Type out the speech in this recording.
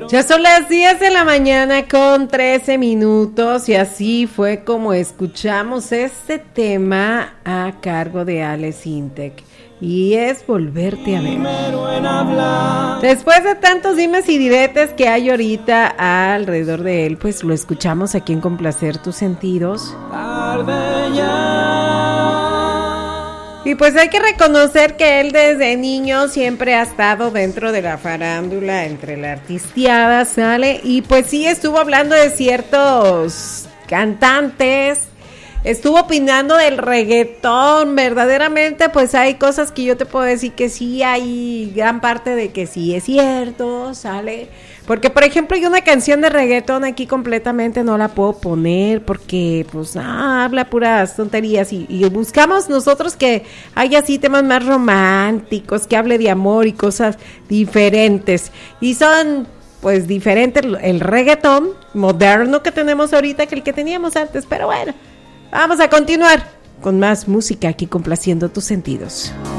Ya son las 10 de la mañana con 13 minutos y así fue como escuchamos este tema a cargo de Alex Intec y es Volverte a Ver. Después de tantos dimes y diretes que hay ahorita alrededor de él, pues lo escuchamos aquí en Complacer Tus Sentidos. Y pues hay que reconocer que él desde niño siempre ha estado dentro de la farándula, entre la artisteada, ¿sale? Y pues sí, estuvo hablando de ciertos cantantes, estuvo opinando del reggaetón, verdaderamente pues hay cosas que yo te puedo decir que sí, hay gran parte de que sí es cierto, ¿sale? Porque, por ejemplo, hay una canción de reggaetón aquí completamente no la puedo poner porque, pues, habla puras tonterías y buscamos nosotros que haya así temas más románticos, que hable de amor y cosas diferentes. Y son, pues, diferentes el reggaetón moderno que tenemos ahorita que el que teníamos antes. Pero bueno, vamos a continuar con más música aquí complaciendo tus sentidos.